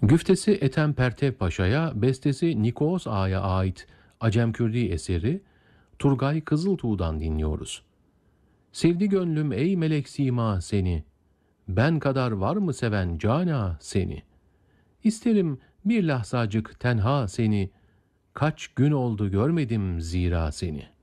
Güftesi Ethem Pertev Paşa'ya, bestesi Nikos Ağa'ya ait Acemkürdi eseri Turgay Kızıltuğ'dan dinliyoruz. Sevdi gönlüm ey melek sima seni, ben kadar var mı seven cana seni? İsterim bir lahzacık tenha seni, kaç gün oldu görmedim zira seni.''